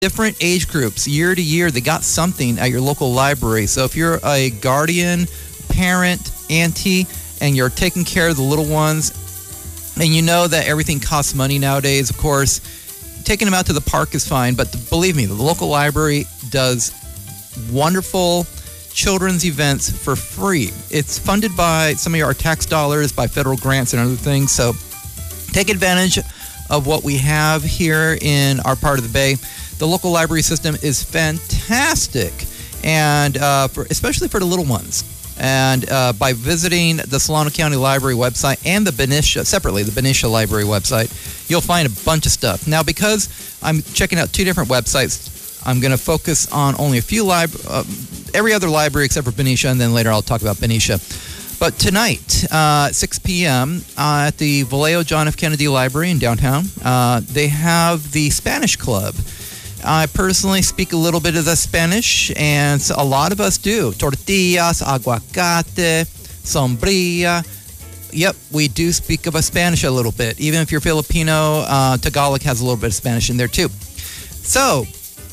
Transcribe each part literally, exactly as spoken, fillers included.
different age groups, year to year, they got something at your local library. So if you're a guardian, parent, auntie, and you're taking care of the little ones, and you know that everything costs money nowadays, of course, taking them out to the park is fine. But believe me, the local library does wonderful children's events for free. It's funded by some of our tax dollars, by federal grants and other things. So take advantage of what we have here in our part of the Bay. The local library system is fantastic, and uh, for, especially for the little ones. And uh, by visiting the Solano County Library website and the Benicia, separately, the Benicia Library website, you'll find a bunch of stuff. Now, because I'm checking out two different websites, I'm going to focus on only a few libraries, uh, every other library except for Benicia, and then later I'll talk about Benicia. But tonight, uh, at six p.m., uh, at the Vallejo John F. Kennedy Library in downtown, uh, they have the Spanish Club. I personally speak a little bit of the Spanish, and a lot of us do. Tortillas, aguacate, sombría. Yep, we do speak of a Spanish a little bit. Even if you're Filipino, uh, Tagalog has a little bit of Spanish in there too. So,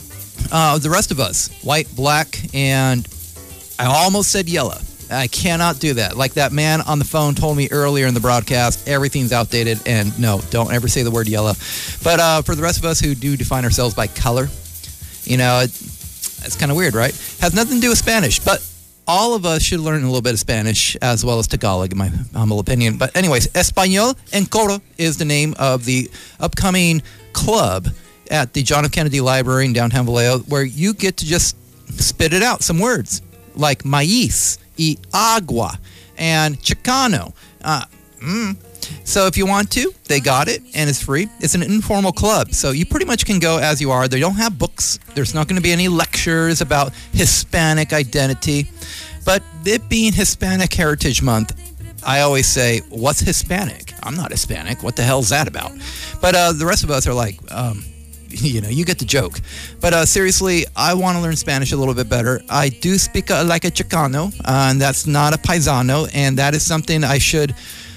uh, the rest of us, white, black, and I almost said yellow. I cannot do that. Like that man on the phone told me earlier in the broadcast, everything's outdated, and no, don't ever say the word yellow. But uh, for the rest of us who do define ourselves by color, you know, it, it's kind of weird, right? Has nothing to do with Spanish, but all of us should learn a little bit of Spanish as well as Tagalog, in my humble opinion. But anyways, Español en Coro is the name of the upcoming club at the John F. Kennedy Library in downtown Vallejo, where you get to just spit it out, some words like maíz, y agua, and Chicano. Uh, mm. So if you want to, they got it, and it's free. It's an informal club, so you pretty much can go as you are. They don't have books. There's not going to be any lectures about Hispanic identity. But it being Hispanic Heritage Month, I always say, what's Hispanic? I'm not Hispanic. What the hell's that about? But uh, the rest of us are like, um, you know, you get the joke. But uh, seriously, I want to learn Spanish a little bit better. I do speak uh, like a Chicano, uh, and that's not a paisano, and that is something I should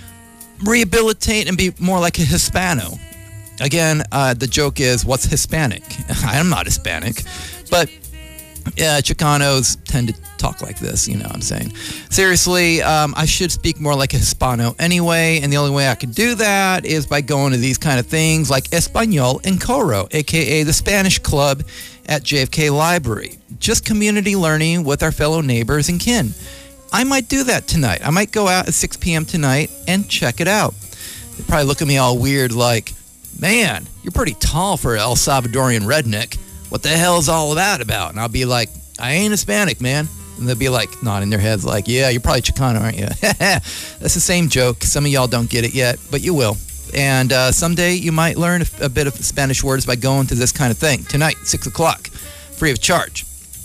rehabilitate and be more like a Hispano. Again, uh, the joke is, what's Hispanic? I'm not Hispanic, but yeah, Chicanos tend to talk like this, you know what I'm saying. Seriously, um, I should speak more like a Hispano anyway, and the only way I can do that is by going to these kind of things like Español en Coro, a k a the Spanish Club at J F K Library. Just community learning with our fellow neighbors and kin. I might do that tonight. I might go out at six p.m. tonight and check it out. They probably look at me all weird like, man, you're pretty tall for an El Salvadorian redneck. What the hell is all of that about? And I'll be like, I ain't Hispanic, man. And they'll be like, nodding their heads like, yeah, you're probably Chicano, aren't you? That's the same joke. Some of y'all don't get it yet, but you will. And uh, someday you might learn a, a bit of Spanish words by going to this kind of thing. Tonight, six o'clock, free of charge.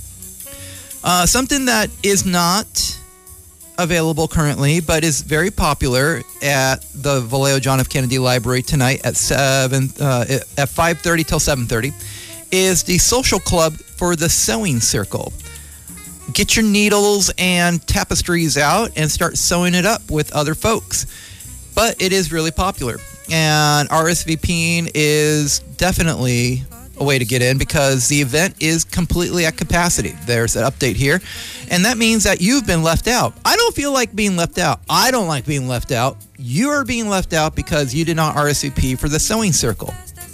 Uh, something that is not available currently, but is very popular at the Vallejo John F. Kennedy Library tonight at seven, uh, at five thirty till seven thirty. Is the social club for the sewing circle. Get your needles and tapestries out and start sewing it up with other folks. But it is really popular, and RSVPing is definitely a way to get in because the event is completely at capacity. There's an update here, and that means that you've been left out. I don't feel like being left out. I don't like being left out. You are being left out because you did not R S V P for the sewing circle.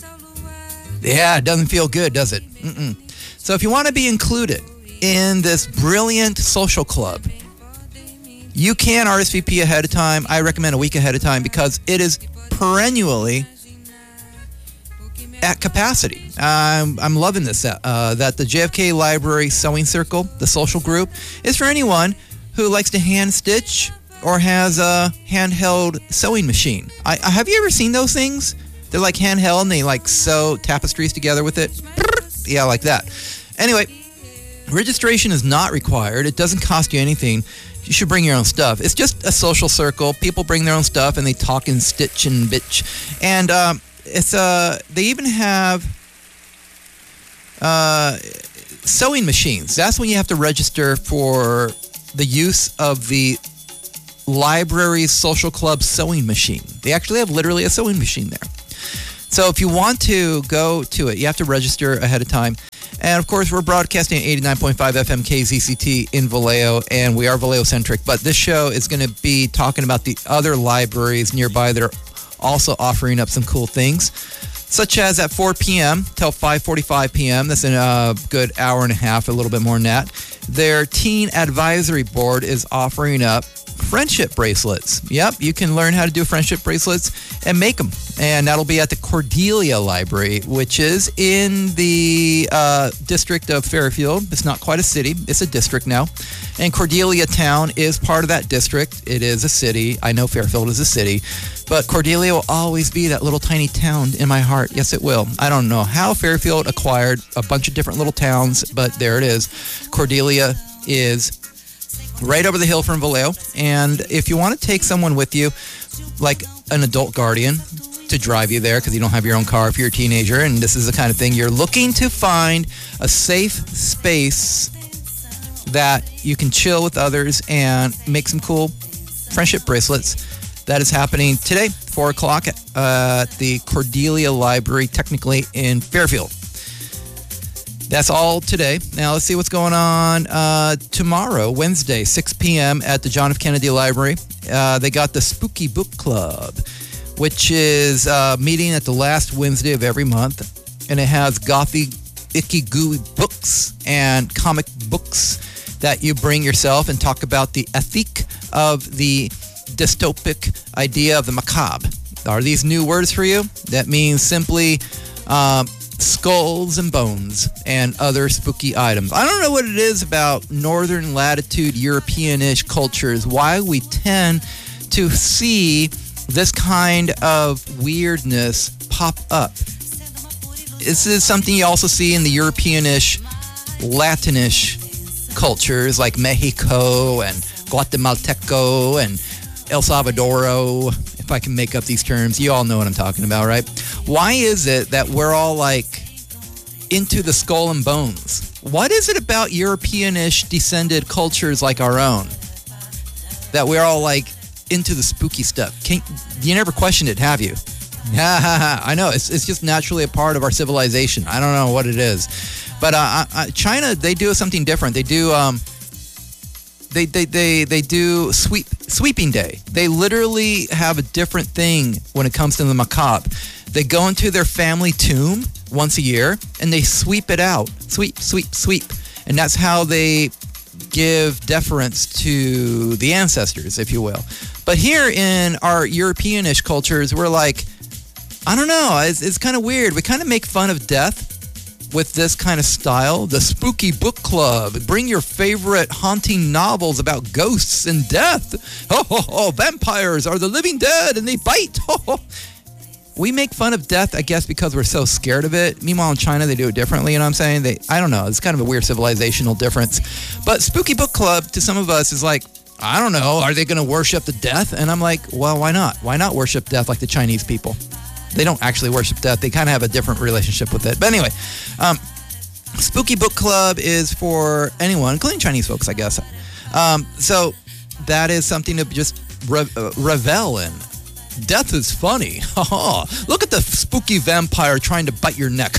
Yeah, it doesn't feel good, does it? Mm-mm. So if you want to be included in this brilliant social club, you can R S V P ahead of time. I recommend a week ahead of time because it is perennially at capacity. Um, I'm loving this, uh, that the J F K Library Sewing Circle, the social group, is for anyone who likes to hand stitch or has a handheld sewing machine. I, I, have you ever seen those things? They're like handheld and they like sew tapestries together with it. Yeah, like that. Anyway, registration is not required. It doesn't cost you anything. You should bring your own stuff. It's just a social circle. People bring their own stuff and they talk and stitch and bitch. And um, it's uh, they even have uh, sewing machines. That's when you have to register for the use of the library's social club sewing machine. They actually have literally a sewing machine there. So if you want to go to it, you have to register ahead of time. And of course, we're broadcasting at eighty-nine point five F M K Z C T in Vallejo, and we are Vallejo-centric. But this show is going to be talking about the other libraries nearby that are also offering up some cool things, such as at four p.m. till five forty-five p.m. That's in a good hour and a half, a little bit more than that. Their Teen Advisory Board is offering up friendship bracelets. Yep, you can learn how to do friendship bracelets and make them. And that'll be at the Cordelia Library, which is in the uh, district of Fairfield. It's not quite a city. It's a district now. And Cordelia Town is part of that district. It is a city. I know Fairfield is a city. But Cordelia will always be that little tiny town in my heart. Yes, it will. I don't know how Fairfield acquired a bunch of different little towns, but there it is. Cordelia is right over the hill from Vallejo. And if you want to take someone with you, like an adult guardian, to drive you there because you don't have your own car if you're a teenager, and this is the kind of thing you're looking to find a safe space that you can chill with others and make some cool friendship bracelets. That is happening today, four o'clock at uh, the Cordelia Library, technically in Fairfield. That's all today. Now let's see what's going on uh, tomorrow, Wednesday, six p.m. at the John F. Kennedy Library. Uh, they got the Spooky Book Club, which is uh, meeting at the last Wednesday of every month. And it has gothy, icky, gooey books and comic books that you bring yourself and talk about the ethique of the dystopic idea of the macabre. Are these new words for you? That means simply um, skulls and bones and other spooky items. I don't know what it is about northern latitude European-ish cultures, why we tend to see this kind of weirdness pop up. This is something you also see in the European-ish, Latinish cultures like Mexico and Guatemalteco and El Salvadoro, if I can make up these terms. You all know what I'm talking about, right? Why is it that we're all like into the skull and bones? What is it about European-ish descended cultures like our own that we're all like into the spooky stuff? Can't, you never questioned it, have you? I know, it's it's just naturally a part of our civilization. I don't know what it is. But uh, uh, China, they do something different. They do um, they, they, they, they do sweep sweeping day. They literally have a different thing when it comes to the macabre. They go into their family tomb once a year and they sweep it out. Sweep, sweep, sweep. And that's how they give deference to the ancestors, if you will. But here in our European-ish cultures, we're like, I don't know, it's, it's kind of weird. We kind of make fun of death with this kind of style. The Spooky Book Club. Bring your favorite haunting novels about ghosts and death. Oh, oh, oh, vampires are the living dead and they bite. Oh, oh. We make fun of death, I guess, because we're so scared of it. Meanwhile, in China, they do it differently, you know what I'm saying? They, I don't know. It's kind of a weird civilizational difference. But Spooky Book Club, to some of us, is like, I don't know, are they going to worship the death? And I'm like, well, why not? Why not worship death like the Chinese people? They don't actually worship death. They kind of have a different relationship with it. But anyway, um, Spooky Book Club is for anyone, including Chinese folks, I guess. Um, so that is something to just re- uh, revel in. Death is funny. Look at the spooky vampire trying to bite your neck.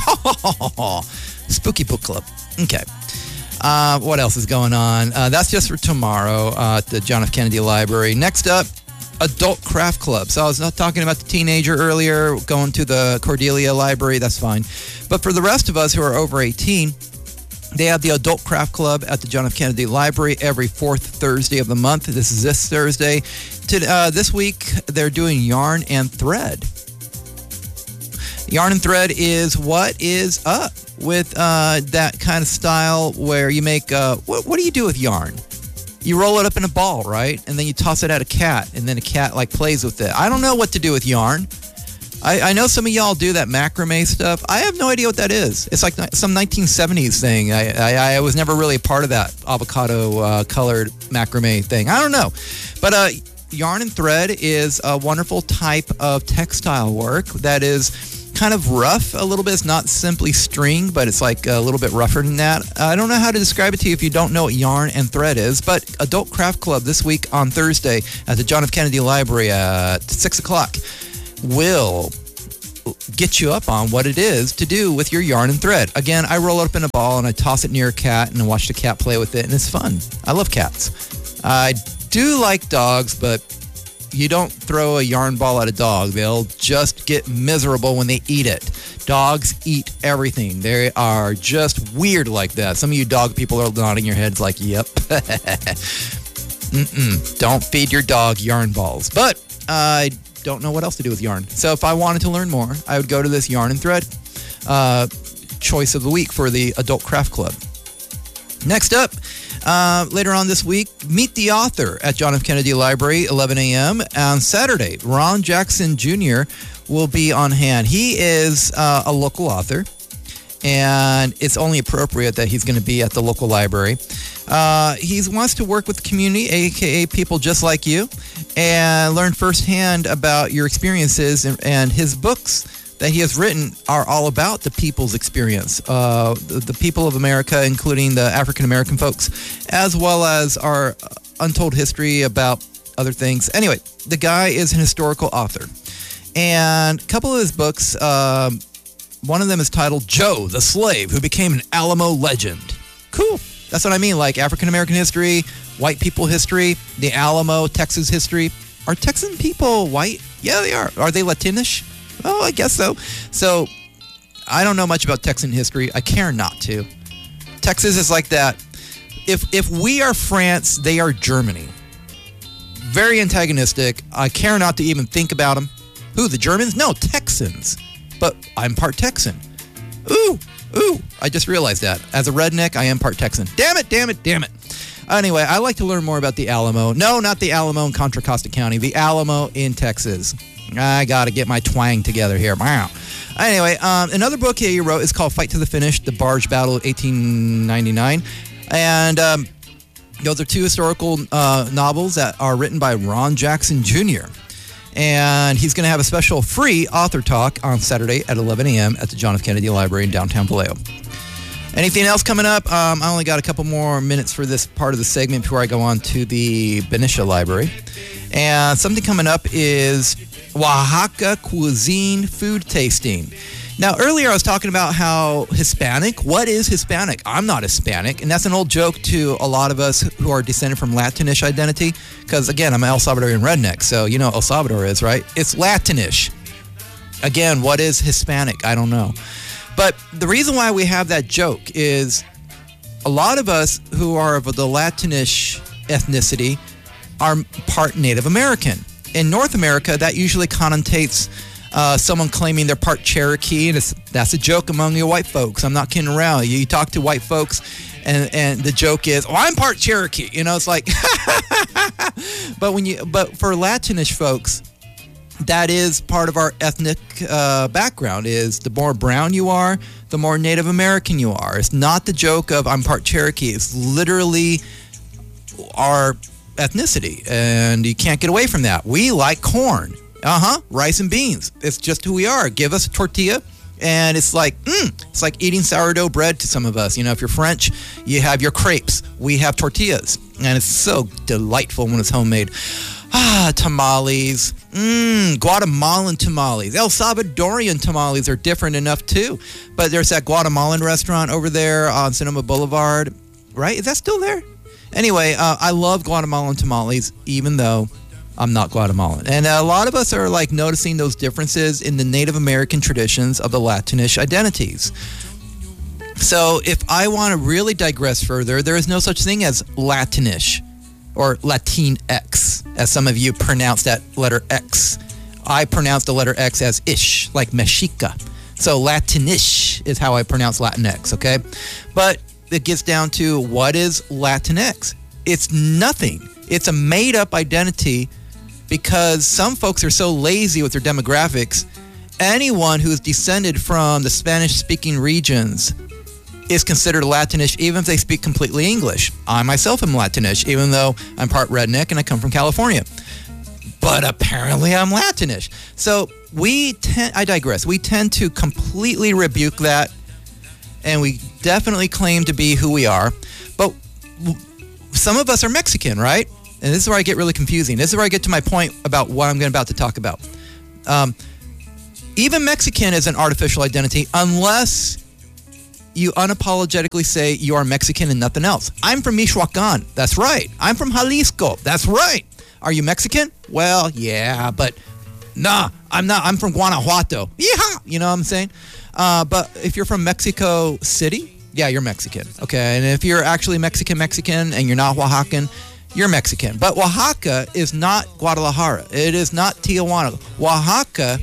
Spooky Book Club. Okay. Uh, what else is going on? Uh, that's just for tomorrow uh, at the John F. Kennedy Library. Next up, Adult Craft Club. So I was not talking about the teenager earlier, going to the Cordelia Library. That's fine. But for the rest of us who are over eighteen, they have the Adult Craft Club at the John F. Kennedy Library every fourth Thursday of the month. This is this Thursday. To, uh, this week, they're doing Yarn and Thread. Yarn and Thread is what is up with uh, that kind of style where you make... Uh, what, what do you do with yarn? You roll it up in a ball, right? And then you toss it at a cat, and then a cat like plays with it. I don't know what to do with yarn. I, I know some of y'all do that macrame stuff. I have no idea what that is. It's like some nineteen seventies thing. I I, I was never really a part of that avocado uh, colored macrame thing. I don't know. But uh, yarn and thread is a wonderful type of textile work that is kind of rough a little bit. It's not simply string, but it's like a little bit rougher than that. I don't know how to describe it to you if you don't know what yarn and thread is, but Adult Craft Club this week on Thursday at the John F. Kennedy Library at six o'clock will get you up on what it is to do with your yarn and thread. Again, I roll it up in a ball and I toss it near a cat and I watch the cat play with it, and it's fun. I love cats. I do like dogs, but you don't throw a yarn ball at a dog. They'll just get miserable when they eat it. Dogs eat everything. They are just weird like that. Some of you dog people are nodding your heads like, yep. Mm-mm. Don't feed your dog yarn balls. But I don't know what else to do with yarn. So if I wanted to learn more, I would go to this yarn and thread uh, choice of the week for the Adult Craft Club. Next up, uh, later on this week, meet the author at John F. Kennedy Library, eleven a.m. on Saturday. Ron Jackson Junior will be on hand. He is uh, a local author, and it's only appropriate that he's going to be at the local library. Uh, he wants to work with the community, aka people just like you, and learn firsthand about your experiences, and, and his books that he has written are all about the people's experience, uh, the, the people of America, including the African American folks, as well as our untold history about other things. Anyway, the guy is an historical author, and a couple of his books, um, one of them is titled Joe, the Slave Who Became an Alamo Legend. Cool. That's what I mean, like African American history, white people history, the Alamo, Texas history. Are Texan people white? Yeah, they are. Are they Latinish? Oh, I guess so. So, I don't know much about Texan history. I care not to. Texas is like that. If if we are France, they are Germany. Very antagonistic. I care not to even think about them. Who, the Germans? No, Texans. But I'm part Texan. Ooh, ooh. I just realized that. As a redneck, I am part Texan. Damn it, damn it, damn it. Anyway, I like to learn more about the Alamo. No, not the Alamo in Contra Costa County. The Alamo in Texas. I got to get my twang together here. Wow. Anyway, um, another book he wrote is called Fight to the Finish, The Barge Battle of eighteen ninety-nine. And um, those are two historical uh, novels that are written by Ron Jackson Junior And he's going to have a special free author talk on Saturday at eleven a.m. at the John F. Kennedy Library in downtown Vallejo. Anything else coming up? Um, I only got a couple more minutes for this part of the segment before I go on to the Benicia Library. And something coming up is Oaxaca cuisine food tasting. Now, earlier I was talking about how Hispanic, what is Hispanic? I'm not Hispanic, and that's an old joke to a lot of us who are descended from Latinish identity, because, again, I'm an El Salvadorian redneck, so you know what El Salvador is, right? It's Latinish. Again, what is Hispanic? I don't know. But the reason why we have that joke is a lot of us who are of the Latinish ethnicity are part Native American. In North America, that usually connotates uh, someone claiming they're part Cherokee, and it's, that's a joke among your white folks. I'm not kidding around. You, you talk to white folks, and, and the joke is, "Oh, I'm part Cherokee." You know, it's like, but when you, but for Latinish folks, that is part of our ethnic uh, background. Is the more brown you are, the more Native American you are. It's not the joke of I'm part Cherokee. It's literally our ethnicity, and you can't get away from that. We like corn, uh-huh, rice and beans. It's just who we are. Give us a tortilla, and it's like, mm, it's like eating sourdough bread to some of us. You know, if you're French, you have your crepes. We have tortillas, and it's so delightful when it's homemade. Ah, tamales, mmm, Guatemalan tamales. El Salvadorian tamales are different enough too, but there's that Guatemalan restaurant over there on Sonoma Boulevard, right? Is that still there? Anyway, uh, I love Guatemalan tamales, even though I'm not Guatemalan. And a lot of us are like noticing those differences in the Native American traditions of the Latinish identities. So if I want to really digress further, there is no such thing as Latinish or Latinx, as some of you pronounce that letter X. I pronounce the letter X as ish, like Mexica. So Latinish is how I pronounce Latinx, okay? But it gets down to, what is Latinx? It's nothing. It's a made-up identity because some folks are so lazy with their demographics. Anyone who is descended from the Spanish-speaking regions is considered Latinish, even if they speak completely English. I myself am Latinish, even though I'm part redneck and I come from California. But apparently I'm Latinish. So we tend, I digress, we tend to completely rebuke that, and we definitely claim to be who we are. But some of us are Mexican, right? And this is where I get really confusing. This is where I get to my point about what I'm about to talk about. Um, Even Mexican is an artificial identity unless you unapologetically say you are Mexican and nothing else. I'm from Michoacan. That's right. I'm from Jalisco. That's right. Are you Mexican? Well, yeah, but nah, I'm not. I'm from Guanajuato. Yeehaw! You know what I'm saying? Uh, but if you're from Mexico City, yeah, you're Mexican. Okay, and if you're actually Mexican Mexican and you're not Oaxacan, you're Mexican. But Oaxaca is not Guadalajara. It is not Tijuana. Oaxaca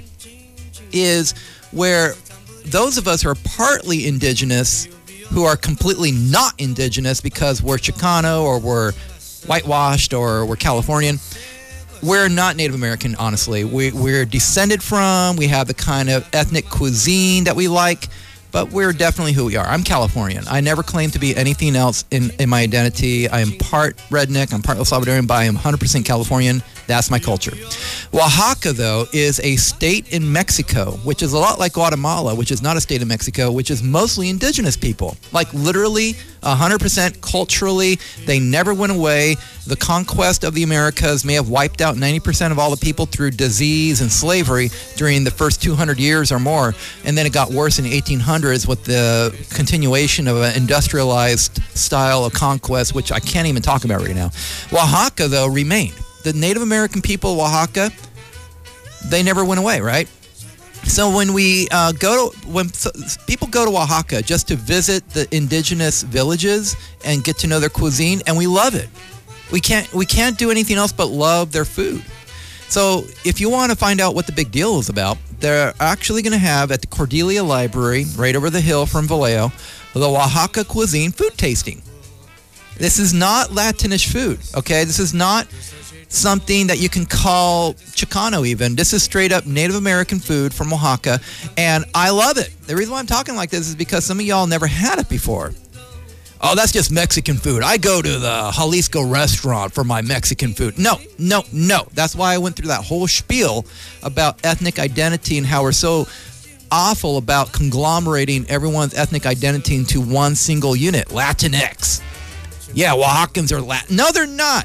is where those of us who are partly indigenous, who are completely not indigenous because we're Chicano or we're whitewashed or we're Californian, we're not Native American, honestly. We, we're descended from, we have the kind of ethnic cuisine that we like, but we're definitely who we are. I'm Californian. I never claim to be anything else in, in my identity. I am part redneck, I'm part El Salvadorian, but I am one hundred percent Californian. That's my culture. Oaxaca, though, is a state in Mexico, which is a lot like Guatemala, which is not a state in Mexico, which is mostly indigenous people. Like literally one hundred percent culturally, they never went away. The conquest of the Americas may have wiped out ninety percent of all the people through disease and slavery during the first two hundred years or more. And then it got worse in the eighteen hundreds with the continuation of an industrialized style of conquest, which I can't even talk about right now. Oaxaca, though, remained. The Native American people of Oaxaca, they never went away, right? So when we uh, go to, when so people go to Oaxaca just to visit the indigenous villages and get to know their cuisine, and we love it. We can't we can't do anything else but love their food. So if you want to find out what the big deal is about, they're actually going to have at the Cordelia Library, right over the hill from Vallejo, the Oaxaca cuisine food tasting. This is not Latinish food, okay? This is not something that you can call Chicano even. This is straight up Native American food from Oaxaca, and I love it. The reason why I'm talking like this is because some of y'all never had it before. Oh, that's just Mexican food. I go to the Jalisco restaurant for my Mexican food. No, no, no. That's why I went through that whole spiel about ethnic identity and how we're so awful about conglomerating everyone's ethnic identity into one single unit, Latinx. Yeah, Oaxacans are Latin. No, they're not.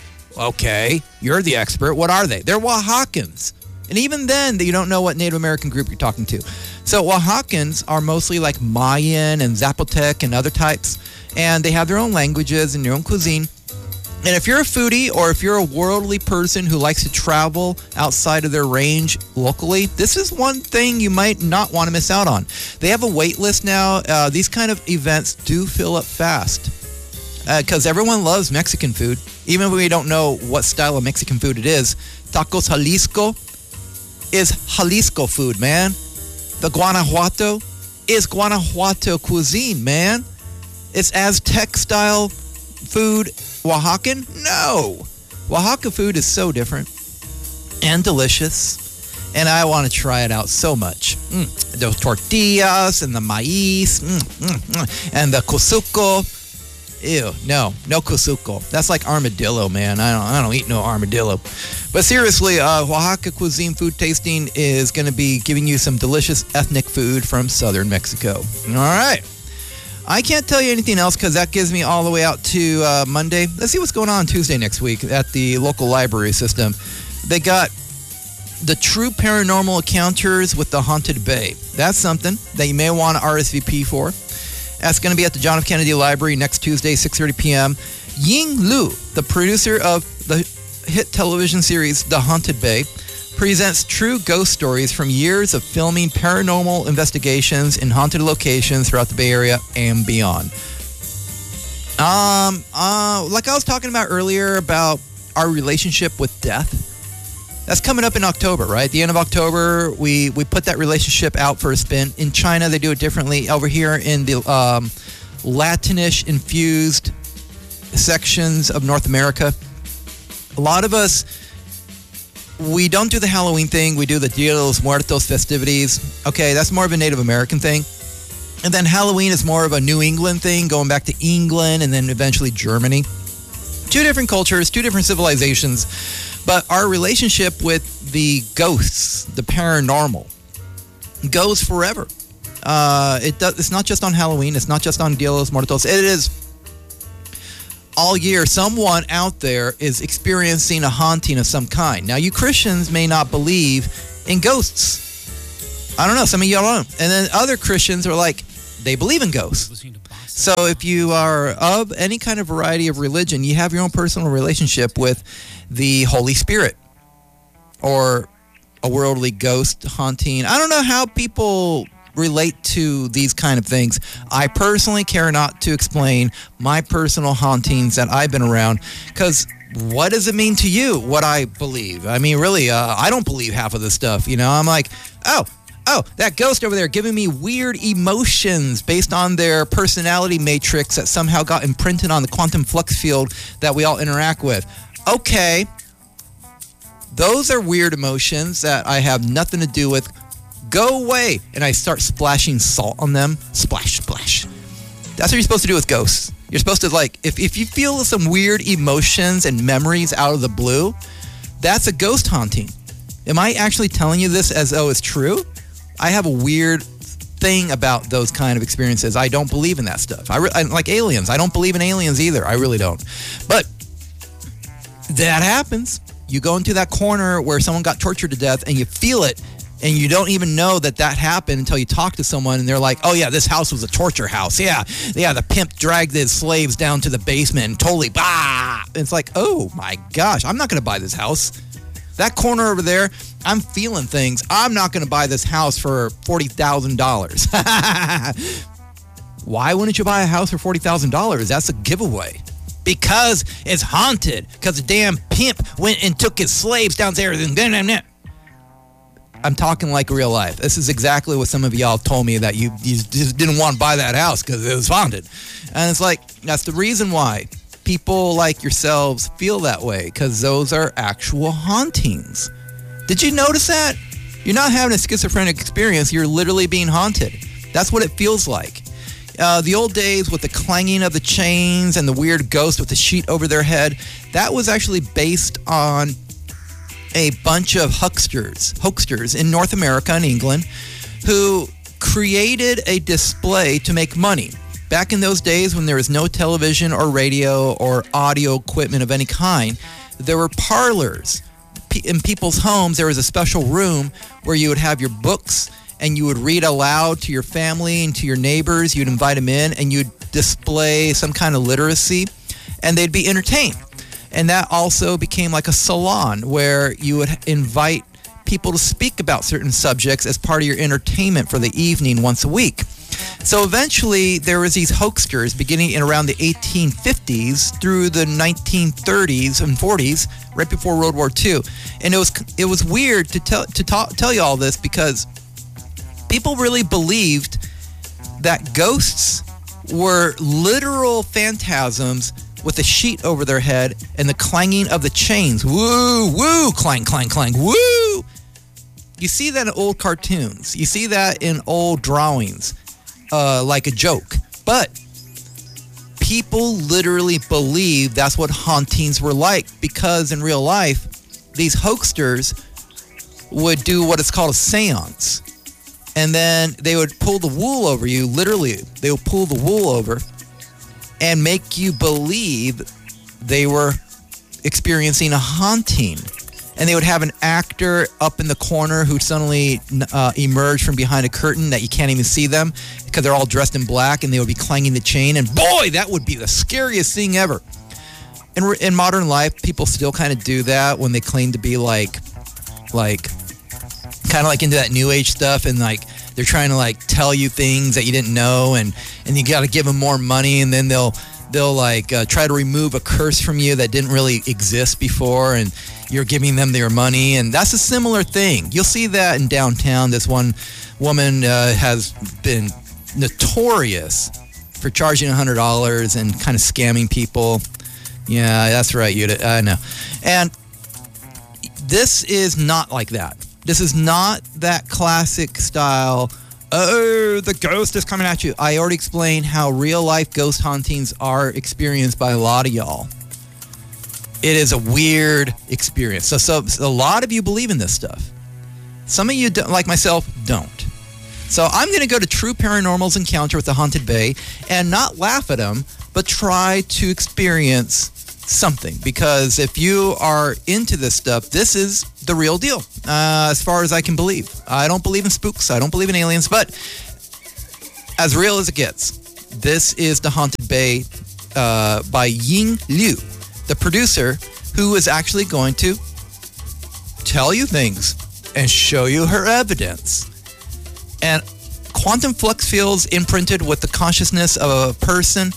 Okay, you're the expert. What are they? They're Oaxacans. And even then, you don't know what Native American group you're talking to. So Oaxacans are mostly like Mayan and Zapotec and other types. And they have their own languages and their own cuisine. And if you're a foodie or if you're a worldly person who likes to travel outside of their range locally, this is one thing you might not want to miss out on. They have a wait list now. Uh, these kind of events do fill up fast. Because uh, everyone loves Mexican food, even if we don't know what style of Mexican food it is. Tacos Jalisco is Jalisco food, man. The Guanajuato is Guanajuato cuisine, man. It's Aztec style food. Oaxacan? No. Oaxaca food is so different and delicious, and I want to try it out so much. Mm. The tortillas and the maíz mm, mm, mm. and the cosuco. Ew, no, no cosuco. That's like armadillo, man. I don't, I don't eat no armadillo. But seriously, uh, Oaxaca cuisine food tasting is going to be giving you some delicious ethnic food from southern Mexico. All right. I can't tell you anything else because that gives me all the way out to uh, Monday. Let's see what's going on Tuesday next week at the local library system. They got the True Paranormal Encounters with the Haunted Bay. That's something that you may want to R S V P for. That's going to be at the John F. Kennedy Library next Tuesday, six thirty p.m. Ying Lu, the producer of the hit television series The Haunted Bay, presents true ghost stories from years of filming paranormal investigations in haunted locations throughout the Bay Area and beyond. Um, uh, like I was talking about earlier about our relationship with death, that's coming up in October, right? The end of October, we, we put that relationship out for a spin. In China, they do it differently. Over here in the um, Latinish-infused sections of North America, a lot of us, we don't do the Halloween thing. We do the Dia de los Muertos festivities. Okay, that's more of a Native American thing. And then Halloween is more of a New England thing, going back to England and then eventually Germany. Two different cultures, two different civilizations. But our relationship with the ghosts, the paranormal, goes forever. Uh, it does, it's not just on Halloween. It's not just on Dia de los Muertos. It is all year. Someone out there is experiencing a haunting of some kind. Now, you Christians may not believe in ghosts. I don't know. Some of y'all don't. And then other Christians are like, they believe in ghosts. So if you are of any kind of variety of religion, you have your own personal relationship with the Holy Spirit or a worldly ghost haunting. I don't know how people relate to these kind of things. I personally care not to explain my personal hauntings that I've been around, because what does it mean to you what I believe? I mean, really, uh, I don't believe half of this stuff. You know, I'm like, oh, oh, that ghost over there giving me weird emotions based on their personality matrix that somehow got imprinted on the quantum flux field that we all interact with. Okay, those are weird emotions that I have nothing to do with. Go away. And I start splashing salt on them. Splash, splash. That's what you're supposed to do with ghosts. You're supposed to, like, if, if you feel some weird emotions and memories out of the blue, that's a ghost haunting. Am I actually telling you this as though it's true? I have a weird thing about those kind of experiences. I don't believe in that stuff. I, re- I like aliens. I don't believe in aliens either. I really don't. But that happens. You go into that corner where someone got tortured to death and you feel it, and you don't even know that that happened until you talk to someone and they're like, oh yeah, this house was a torture house. Yeah, yeah, the pimp dragged his slaves down to the basement and totally, bah! And it's like, oh my gosh, I'm not going to buy this house. That corner over there, I'm feeling things. I'm not going to buy this house for forty thousand dollars. Why wouldn't you buy a house for forty thousand dollars? That's a giveaway. Because it's haunted. Because the damn pimp went and took his slaves downstairs and... I'm talking like real life. This is exactly what some of y'all told me, that you, you just didn't want to buy that house because it was haunted. And it's like, that's the reason why people like yourselves feel that way, because those are actual hauntings. Did you notice that? You're not having a schizophrenic experience. You're literally being haunted. That's what it feels like. Uh, the old days with the clanging of the chains and the weird ghost with the sheet over their head, that was actually based on a bunch of hucksters, hoaxsters in North America and England who created a display to make money. Back in those days when there was no television or radio or audio equipment of any kind, there were parlors. In people's homes, there was a special room where you would have your books and you would read aloud to your family and to your neighbors. You'd invite them in and you'd display some kind of literacy and they'd be entertained. And that also became like a salon where you would invite people to speak about certain subjects as part of your entertainment for the evening once a week. So eventually there was these hoaxsters beginning in around the eighteen fifties through the nineteen thirties and forties, right before World War Two. And it was it was weird to tell to talk, tell you all this, because people really believed that ghosts were literal phantasms with a sheet over their head and the clanging of the chains. Woo, woo, clang, clang, clang, woo. You see that in old cartoons. You see that in old drawings, uh, like a joke. But people literally believe that's what hauntings were like, because in real life, these hoaxsters would do what is called a seance. And then they would pull the wool over you, literally. They would pull the wool over and make you believe they were experiencing a haunting. And they would have an actor up in the corner who suddenly uh, emerged from behind a curtain that you can't even see them because they're all dressed in black, and they would be clanging the chain. And boy, that would be the scariest thing ever. In, in modern life, people still kind of do that when they claim to be like, like, kind of like into that new age stuff, and like they're trying to like tell you things that you didn't know, and and you got to give them more money, and then they'll they'll like uh, try to remove a curse from you that didn't really exist before, and you're giving them their money. And that's a similar thing. You'll see that in downtown. This one woman uh, has been notorious for charging one hundred dollars and kind of scamming people. Yeah, that's right, Yuta. I know. And this is not like that. This is not that classic style, oh, the ghost is coming at you. I already explained how real-life ghost hauntings are experienced by a lot of y'all. It is a weird experience. So, so, so a lot of you believe in this stuff. Some of you, don't, like myself, don't. So I'm going to go to True Paranormal's Encounter with the Haunted Bay and not laugh at them, but try to experience something, because if you are into this stuff, this is the real deal, uh, as far as I can believe. I don't believe in spooks. I don't believe in aliens, but as real as it gets, this is The Haunted Bay uh, by Ying Liu, the producer, who is actually going to tell you things and show you her evidence. And quantum flux fields imprinted with the consciousness of a person,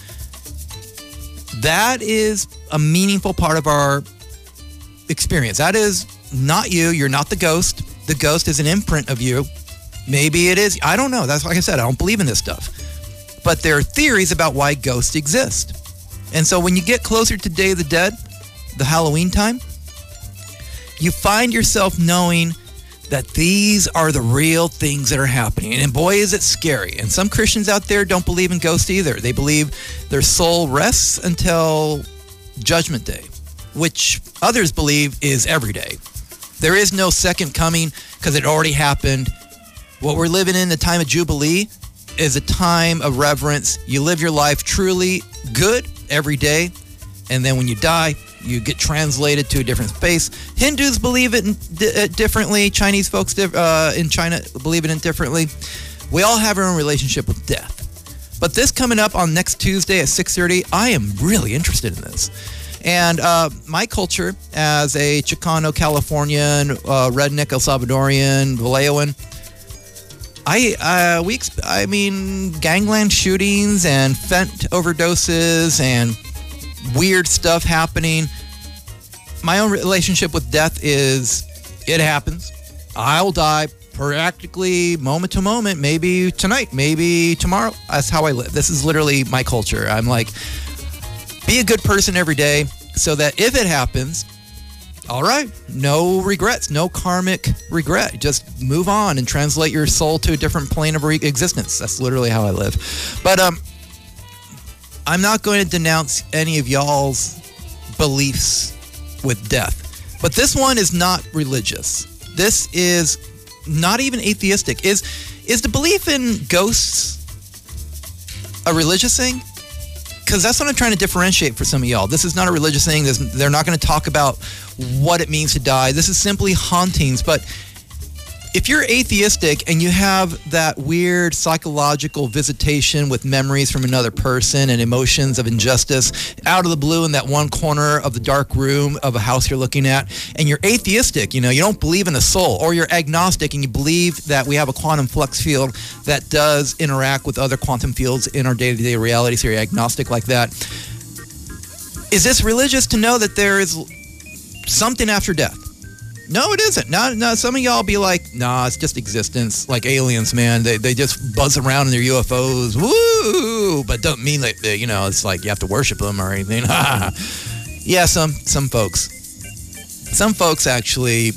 that is a meaningful part of our experience. That is not you. You're not the ghost. The ghost is an imprint of you. Maybe it is. I don't know. That's like I said, I don't believe in this stuff. But there are theories about why ghosts exist. And so when you get closer to Day of the Dead, the Halloween time, you find yourself knowing that these are the real things that are happening. And boy, is it scary. And some Christians out there don't believe in ghosts either. They believe their soul rests until Judgment Day, which others believe is every day. There is no second coming because it already happened. What we're living in, the time of Jubilee, is a time of reverence. You live your life truly good every day, and then when you die, you get translated to a different space. Hindus believe it in, d- differently. Chinese folks di- uh, in China believe it in differently. We all have our own relationship with death. But this coming up on next Tuesday at six thirty, I am really interested in this. And uh, my culture as a Chicano, Californian, uh, redneck, El Salvadorian, Vallejoan, I uh, we exp- I mean gangland shootings and fent overdoses and weird stuff happening. My own relationship with death is, it happens. I'll die practically moment to moment, maybe tonight, maybe tomorrow. That's how I live. This is literally my culture. I'm like, be a good person every day so that if it happens, all right, no regrets, no karmic regret. Just move on and translate your soul to a different plane of re- existence. That's literally how I live. But um, I'm not going to denounce any of y'all's beliefs with death. But this one is not religious. This is not even atheistic. Is is the belief in ghosts a religious thing? Because that's what I'm trying to differentiate for some of y'all. This is not a religious thing. This, they're not going to talk about what it means to die. This is simply hauntings. But if you're atheistic and you have that weird psychological visitation with memories from another person and emotions of injustice out of the blue in that one corner of the dark room of a house you're looking at, and you're atheistic, you know, you don't believe in a soul, or you're agnostic and you believe that we have a quantum flux field that does interact with other quantum fields in our day-to-day reality, so you're agnostic like that. Is this religious to know that there is something after death? No, it isn't. No, no. Some of y'all be like, nah, it's just existence, like aliens, man. They they just buzz around in their U F Os, woo! But don't mean that they, you know, it's like you have to worship them or anything. Yeah, some some folks, some folks actually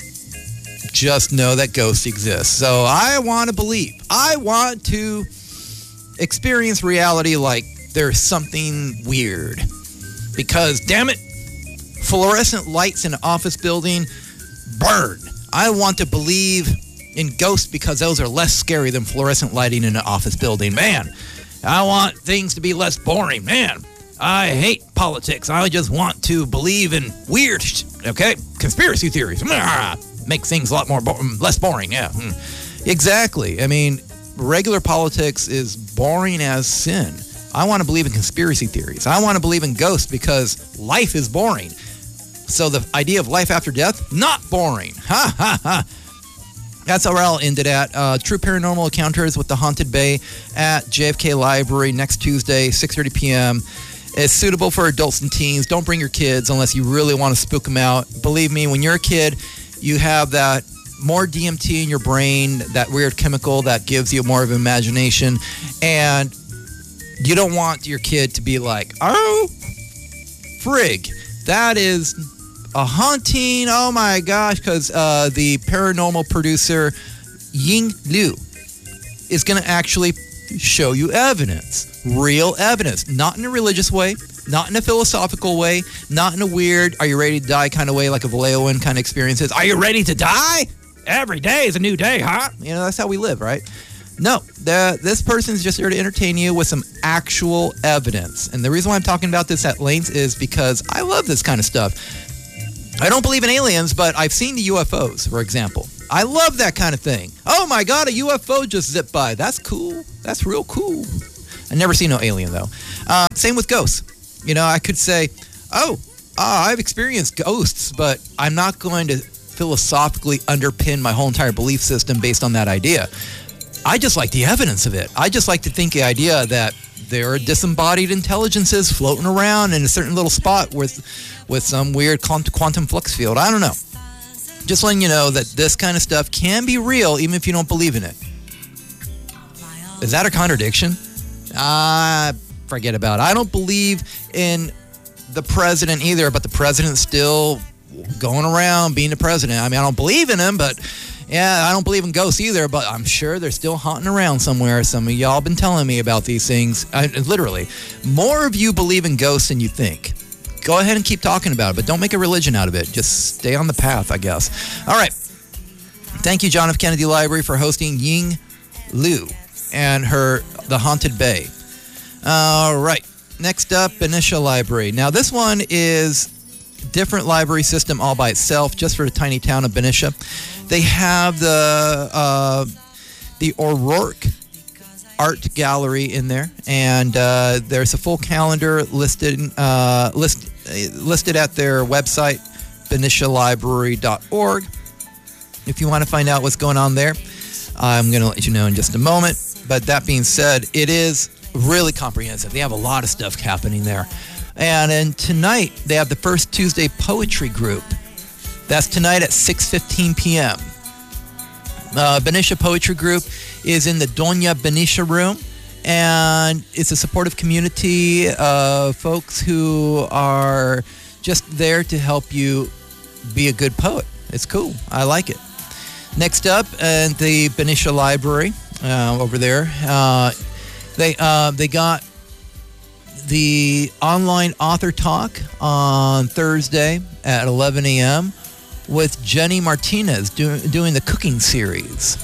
just know that ghosts exist. So I want to believe. I want to experience reality like there's something weird, because damn it, fluorescent lights in an office building burn. I want to believe in ghosts because those are less scary than fluorescent lighting in an office building. Man, I want things to be less boring. Man, I hate politics. I just want to believe in weird, sh- okay, conspiracy theories. Make things a lot more bo- less boring. Yeah, mm. Exactly. I mean, regular politics is boring as sin. I want to believe in conspiracy theories. I want to believe in ghosts because life is boring. So the idea of life after death, not boring. Ha, ha, ha. That's where I'll end it at. Uh, True Paranormal Encounters with the Haunted Bay at J F K Library next Tuesday, six thirty p.m. It's suitable for adults and teens. Don't bring your kids unless you really want to spook them out. Believe me, when you're a kid, you have that more D M T in your brain, that weird chemical that gives you more of an imagination. And you don't want your kid to be like, oh, frig. That is a haunting, oh my gosh, because uh, the paranormal producer, Ying Liu, is going to actually show you evidence, real evidence, not in a religious way, not in a philosophical way, not in a weird, are you ready to die kind of way, like a Vallejoan kind of experience is. Are you ready to die? Every day is a new day, huh? You know, that's how we live, right? No, the, this person's just here to entertain you with some actual evidence. And the reason why I'm talking about this at length is because I love this kind of stuff. I don't believe in aliens, but I've seen the U F Os, for example. I love that kind of thing. Oh my God, a U F O just zipped by. That's cool. That's real cool. I never seen no alien, though. Uh, same with ghosts. You know, I could say, oh, uh, I've experienced ghosts, but I'm not going to philosophically underpin my whole entire belief system based on that idea. I just like the evidence of it. I just like to think the idea that there are disembodied intelligences floating around in a certain little spot with, with some weird quantum flux field. I don't know. Just letting you know that this kind of stuff can be real even if you don't believe in it. Is that a contradiction? Ah, uh, forget about it. I don't believe in the president either, but the president's still going around being the president. I mean, I don't believe in him, but yeah, I don't believe in ghosts either, but I'm sure they're still haunting around somewhere. Some of y'all been telling me about these things. I, literally, more of you believe in ghosts than you think. Go ahead and keep talking about it, but don't make a religion out of it. Just stay on the path, I guess. All right. Thank you, John F. Kennedy Library, for hosting Ying Liu and her The Haunted Bay. All right. Next up, Benicia Library. Now, this one is different library system all by itself, just for the tiny town of Benicia. They have the uh, the O'Rourke Art Gallery in there, and uh, there's a full calendar listed uh, list, uh, listed at their website, benicia library dot org. If you want to find out what's going on there, I'm going to let you know in just a moment. But that being said, it is really comprehensive. They have a lot of stuff happening there. And then tonight, they have the first Tuesday poetry group. That's tonight at six fifteen p.m. Uh, Benicia Poetry Group is in the Doña Benicia room, and it's a supportive community of folks who are just there to help you be a good poet. It's cool. I like it. Next up, at the Benicia Library uh, over there, uh, they uh, they got the online author talk on Thursday at eleven a.m. with Jenny Martinez do, doing the cooking series.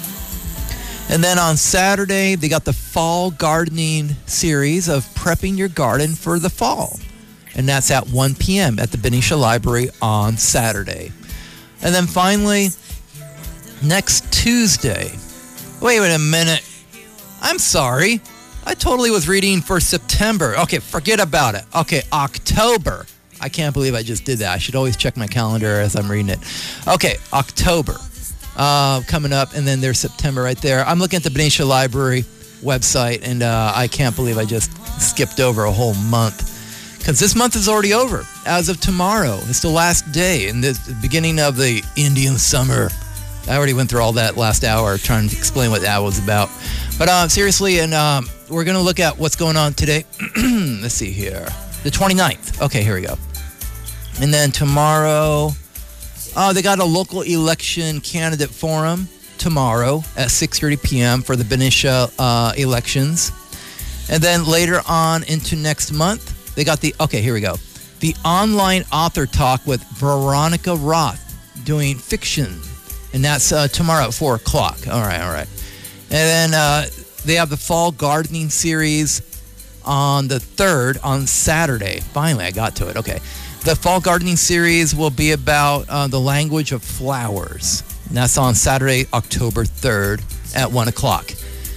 And then on Saturday, they got the fall gardening series of prepping your garden for the fall. And that's at one p.m. at the Benicia Library on Saturday. And then finally, next Tuesday. Wait, wait a minute. I'm sorry. I totally was reading for September. Okay, forget about it. Okay, October. I can't believe I just did that. I should always check my calendar as I'm reading it. Okay, October uh, coming up, and then there's September right there. I'm looking at the Benicia Library website, and uh, I can't believe I just skipped over a whole month, because this month is already over. As of tomorrow, it's the last day in the beginning of the Indian summer. I already went through all that last hour trying to explain what that was about. But uh, seriously, and um, we're going to look at what's going on today. Let's see here. The twenty-ninth. Okay, here we go. And then tomorrow, uh, they got a local election candidate forum tomorrow at six thirty p.m. for the Benicia uh, elections. And then later on into next month, they got the, okay, here we go. The online author talk with Veronica Roth doing fiction. And that's uh, tomorrow at four o'clock. All right, all right. And then uh, they have the fall gardening series on the third, on Saturday. Finally, I got to it. Okay. The fall gardening series will be about uh, the language of flowers. And that's on Saturday, October third at one o'clock.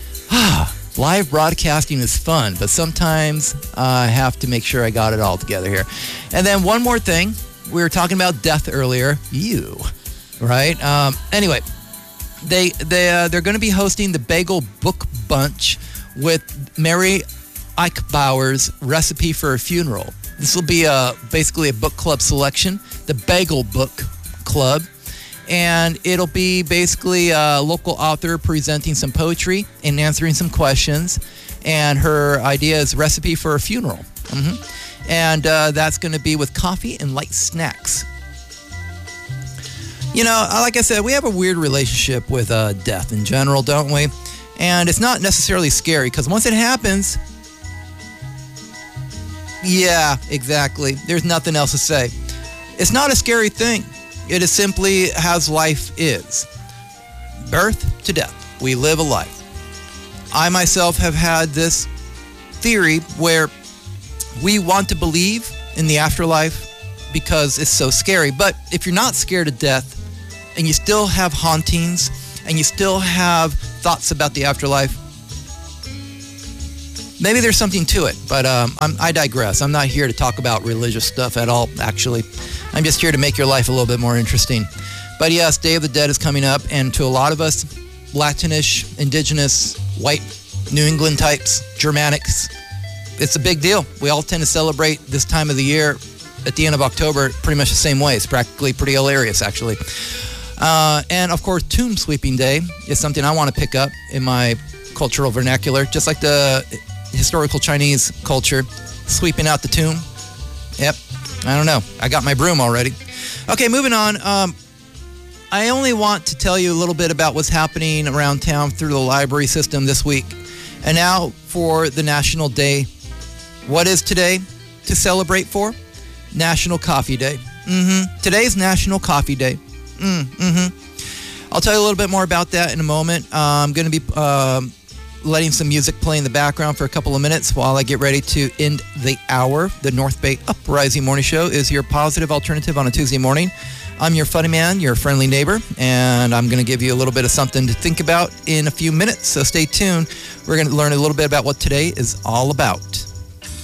Live broadcasting is fun, but sometimes uh, I have to make sure I got it all together here. And then one more thing. We were talking about death earlier. You, right? Um, anyway, they, they, uh, they're going to be hosting the Bagel Book Bunch with Mary Eichbauer's Recipe for a Funeral. This will be a, basically a book club selection, the Bagel Book Club. And it'll be basically a local author presenting some poetry and answering some questions. And her idea is Recipe for a Funeral. Mm-hmm. And uh, that's going to be with coffee and light snacks. You know, like I said, we have a weird relationship with uh, death in general, don't we? And it's not necessarily scary, because once it happens, yeah, exactly. There's nothing else to say. It's not a scary thing. It is simply as life is. Birth to death. We live a life. I myself have had this theory where we want to believe in the afterlife because it's so scary. But if you're not scared of death and you still have hauntings and you still have thoughts about the afterlife, maybe there's something to it. But um, I'm, I digress. I'm not here to talk about religious stuff at all, actually. I'm just here to make your life a little bit more interesting. But yes, Day of the Dead is coming up, and to a lot of us, Latinish, indigenous, white, New England types, Germanics, it's a big deal. We all tend to celebrate this time of the year at the end of October pretty much the same way. It's practically pretty hilarious, actually. Uh, and, of course, Tomb Sweeping Day is something I want to pick up in my cultural vernacular, just like the historical Chinese culture, sweeping out the tomb. Yep, I don't know. I got my broom already. Okay, moving on. Um, I only want to tell you a little bit about what's happening around town through the library system this week. And now for the National Day. What is today to celebrate for? National Coffee Day. Mm-hmm. Today's National Coffee Day. Mm, mm-hmm. I'll tell you a little bit more about that in a moment. Uh, I'm going to be um, letting some music play in the background for a couple of minutes while I get ready to end the hour. The North Bay Uprising Morning Show is your positive alternative on a Tuesday morning. I'm your funny man, your friendly neighbor, and I'm going to give you a little bit of something to think about in a few minutes, so stay tuned. We're going to learn a little bit about what today is all about.